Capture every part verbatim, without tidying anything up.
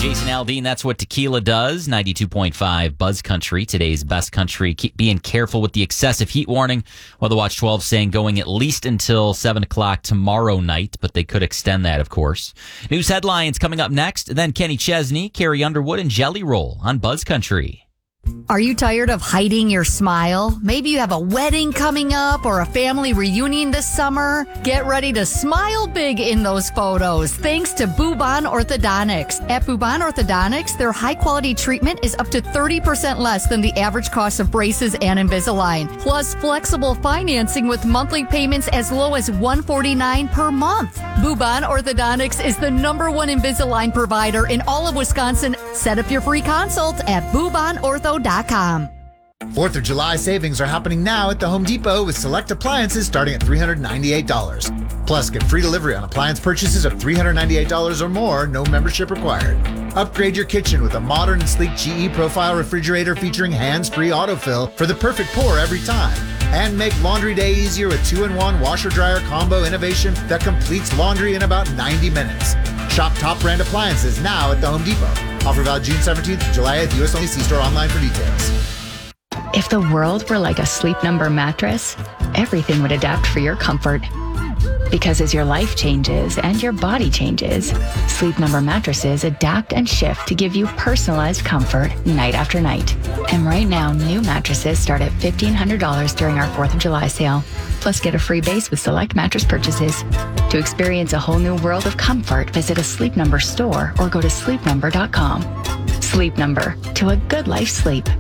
Jason Aldean, that's what tequila does. ninety-two point five Buzz Country, today's best country. Keep being careful with the excessive heat warning. Weather Watch twelve saying going at least until seven o'clock tomorrow night, but they could extend that, of course. News headlines coming up next. Then Kenny Chesney, Carrie Underwood, and Jelly Roll on Buzz Country. Are you tired of hiding your smile? Maybe you have a wedding coming up or a family reunion this summer. Get ready to smile big in those photos thanks to Bubon Orthodontics. At Bubon Orthodontics, their high-quality treatment is up to thirty percent less than the average cost of braces and Invisalign. Plus, flexible financing with monthly payments as low as one hundred forty-nine dollars per month. Bubon Orthodontics is the number one Invisalign provider in all of Wisconsin. Set up your free consult at bubon ortho dot com. fourth of July savings are happening now at the Home Depot with select appliances starting at three hundred ninety-eight dollars. Plus, get free delivery on appliance purchases of three hundred ninety-eight dollars or more, no membership required. Upgrade your kitchen with a modern and sleek G E Profile refrigerator featuring hands-free autofill for the perfect pour every time. And make laundry day easier with two in one washer-dryer combo innovation that completes laundry in about ninety minutes. Shop top brand appliances now at the Home Depot. Offer valid June seventeenth to July eighth. U S only. See store online for details. If the world were like a Sleep Number mattress, everything would adapt for your comfort. Because as your life changes and your body changes, Sleep Number mattresses adapt and shift to give you personalized comfort night after night. And right now, new mattresses start at fifteen hundred dollars during our fourth of July sale. Plus, get a free base with select mattress purchases. To experience a whole new world of comfort, visit a Sleep Number store or go to sleep number dot com. Sleep Number, to a good life sleep.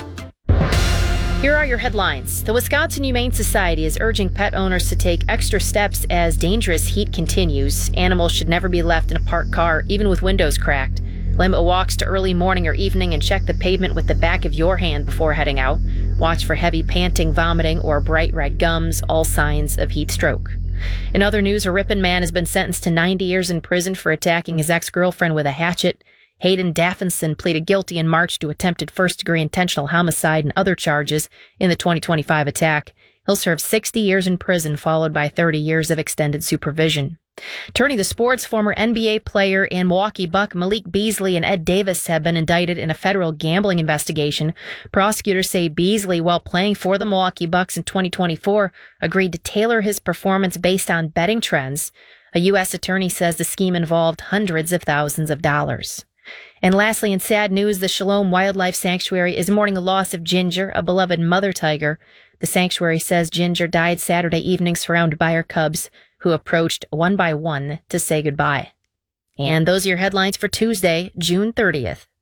Here are your headlines. The Wisconsin Humane Society is urging pet owners to take extra steps as dangerous heat continues. Animals should never be left in a parked car, even with windows cracked. Limit walks to early morning or evening and check the pavement with the back of your hand before heading out. Watch for heavy panting, vomiting, or bright red gums, all signs of heat stroke. In other news, a Ripon man has been sentenced to ninety years in prison for attacking his ex-girlfriend with a hatchet. Hayden Daffinson pleaded guilty in March to attempted first-degree intentional homicide and other charges in the twenty twenty-five attack. He'll serve sixty years in prison, followed by thirty years of extended supervision. Turning to sports, former N B A player and Milwaukee Buck Malik Beasley and Ed Davis have been indicted in a federal gambling investigation. Prosecutors say Beasley, while playing for the Milwaukee Bucks in twenty twenty-four, agreed to tailor his performance based on betting trends. A U S attorney says the scheme involved hundreds of thousands of dollars. And lastly, in sad news, the Shalom Wildlife Sanctuary is mourning the loss of Ginger, a beloved mother tiger. The sanctuary says Ginger died Saturday evening surrounded by her cubs, who approached one by one to say goodbye. And those are your headlines for Tuesday, June thirtieth.